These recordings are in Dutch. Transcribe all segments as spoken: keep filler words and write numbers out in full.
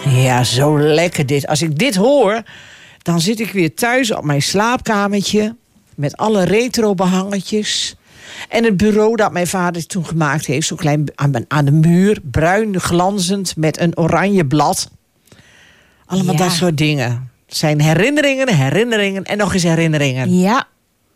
Ja, zo lekker dit. Als ik dit hoor, dan zit ik weer thuis op mijn slaapkamertje met alle retro behangetjes. En het bureau dat mijn vader toen gemaakt heeft, zo klein aan, aan de muur, bruin glanzend met een oranje blad. Allemaal Ja. dat soort dingen. Het zijn herinneringen, herinneringen en nog eens herinneringen. Ja.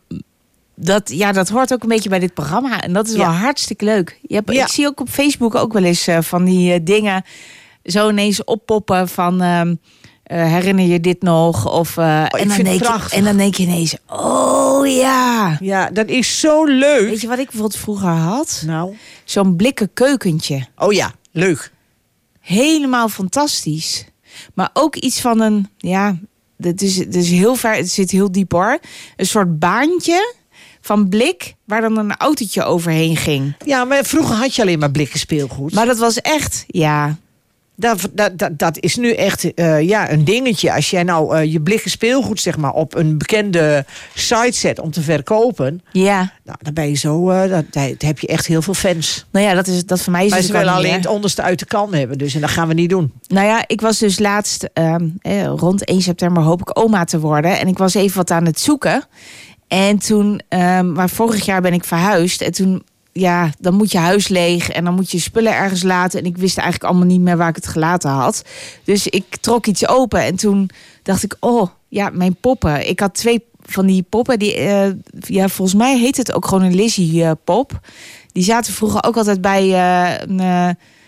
Dat, ja, dat hoort ook een beetje bij dit programma. En dat is Ja. wel hartstikke leuk. Je hebt, Ja. Ik zie ook op Facebook ook wel eens uh, van die uh, dingen zo ineens oppoppen van uh, uh, herinner je dit nog? Of, uh, Oh, ik en, dan vind denk het je, prachtig. en dan denk je ineens, oh ja. Ja, dat is zo leuk. Weet je wat ik bijvoorbeeld vroeger had? Nou, Zo'n blikken keukentje. oh ja, leuk. Helemaal fantastisch. Maar ook iets van een, ja, het is, het is heel ver, het zit heel diep hoor. Een soort baantje van blik waar dan een autootje overheen ging. Ja, maar vroeger had je alleen maar blikken speelgoed. Maar dat was echt, ja. Dat, dat, dat, dat is nu echt uh, ja, een dingetje. Als jij nou uh, je blikken speelgoed zeg maar, op een bekende site zet om te verkopen, Ja. nou, dan ben je zo, uh, dat, dat heb je echt heel veel fans. Nou ja, dat is dat voor mij is Maar het ze ook willen al alleen niet, het onderste uit de kan hebben. Dus en dat gaan we niet doen. Nou ja, ik was dus laatst um, eh, rond één september hoop ik oma te worden. En ik was even wat aan het zoeken. En toen, um, maar vorig jaar ben ik verhuisd. En toen, ja, dan moet je huis leeg. En dan moet je spullen ergens laten. En ik wist eigenlijk allemaal niet meer waar ik het gelaten had. Dus ik trok iets open. En toen dacht ik, oh, ja, mijn poppen. Ik had twee van die poppen. Die, uh, ja, volgens mij heet het ook gewoon een Lizzie uh, pop. Die zaten vroeger ook altijd bij uh, een... Uh,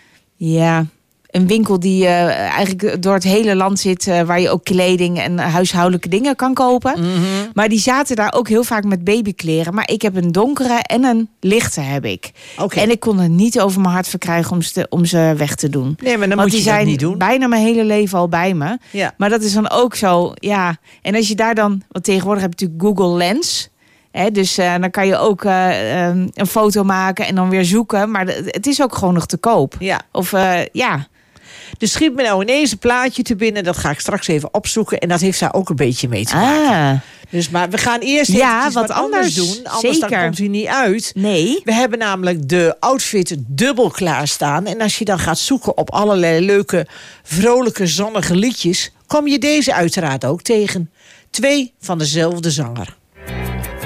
ja... Een winkel die uh, eigenlijk door het hele land zit, uh, waar je ook kleding en huishoudelijke dingen kan kopen. Mm-hmm. Maar die zaten daar ook heel vaak met babykleren. Maar ik heb een donkere en een lichte heb ik. Okay. En ik kon het niet over mijn hart verkrijgen om ze, om ze weg te doen. Nee, maar dan Want moet je die dat zijn niet doen. bijna mijn hele leven al bij me. Ja. Maar dat is dan ook zo, ja. En als je daar dan, want tegenwoordig heb je natuurlijk Google Lens. Hè, dus uh, dan kan je ook uh, um, een foto maken en dan weer zoeken. Maar de, het is ook gewoon nog te koop. Ja. Of uh, ja... Dus schiet me nou ineens een plaatje te binnen. Dat ga ik straks even opzoeken. En dat heeft daar ook een beetje mee te maken. Ah, Dus, maar we gaan eerst Ja, eventjes wat, wat anders anders. doen. Anders dan Zeker. komt hij niet uit. nee. We hebben namelijk de outfit dubbel klaarstaan. En als je dan gaat zoeken op allerlei leuke, vrolijke, zonnige liedjes, kom je deze uiteraard ook tegen. Twee van dezelfde zanger.